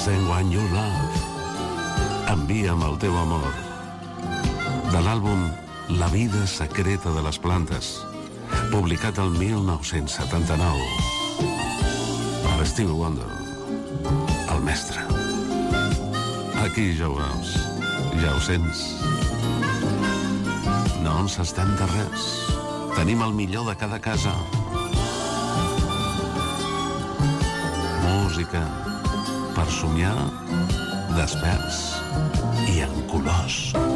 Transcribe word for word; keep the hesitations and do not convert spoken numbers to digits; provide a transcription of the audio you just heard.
Send One Your Love. Envia'm el teu amor. De l'àlbum La vida secreta de les plantes, publicat el mil nou-cents setanta-nou per Stevie Wonder, el mestre. Aquí ja ho veus, ja ho sents. No ens estem de res. Tenim el millor de cada casa. Música per somiar desperts i en colors.